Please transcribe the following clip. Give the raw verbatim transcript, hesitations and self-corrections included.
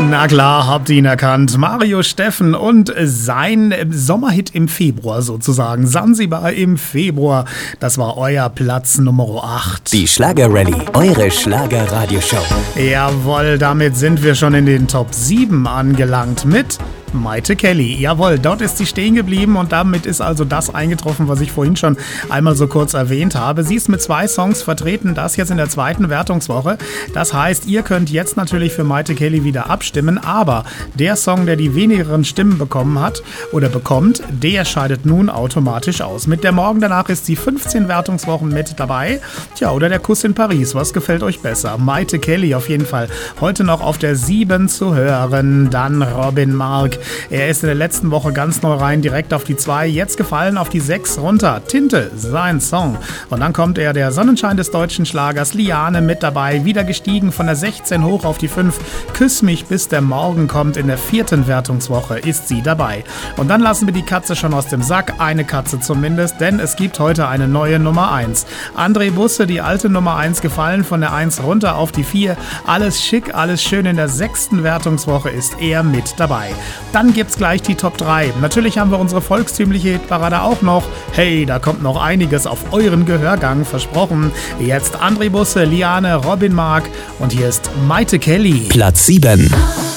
Na klar, habt ihr ihn erkannt. Mario Steffen und sein Sommerhit im Februar sozusagen. Sansibar im Februar. Das war euer Platz Nummer acht. Die Schlager-Rallye, eure Schlager-Radioshow. Jawohl, damit sind wir schon in den Top sieben angelangt mit Maite Kelly. Jawohl, dort ist sie stehen geblieben und damit ist also das eingetroffen, was ich vorhin schon einmal so kurz erwähnt habe. Sie ist mit zwei Songs vertreten, das jetzt in der zweiten Wertungswoche. Das heißt, ihr könnt jetzt natürlich für Maite Kelly wieder abstimmen, aber der Song, der die wenigeren Stimmen bekommen hat oder bekommt, der scheidet nun automatisch aus. Mit der Morgen danach ist sie fünfzehn Wertungswochen mit dabei. Tja, oder der Kuss in Paris, was gefällt euch besser? Maite Kelly auf jeden Fall heute noch auf der sieben zu hören. Dann Robin Mark. Er ist in der letzten Woche ganz neu rein, direkt auf die zwei, jetzt gefallen auf die sechs runter. Tinte, sein Song. Und dann kommt er, der Sonnenschein des deutschen Schlagers, Liane mit dabei, wieder gestiegen von der sechzehn hoch auf die fünf. Küss mich bis der Morgen kommt, in der vierten Wertungswoche ist sie dabei. Und dann lassen wir die Katze schon aus dem Sack, eine Katze zumindest, denn es gibt heute eine neue Nummer eins. André Busse, die alte Nummer eins, gefallen von der eins runter auf die vier. Alles schick, alles schön, in der sechsten Wertungswoche ist er mit dabei. Dann gibt's gleich die Top drei. Natürlich haben wir unsere volkstümliche Hitparade auch noch. Hey, da kommt noch einiges auf euren Gehörgang, versprochen. Jetzt André Busse, Liane, Robin Mark und hier ist Maite Kelly. Platz sieben.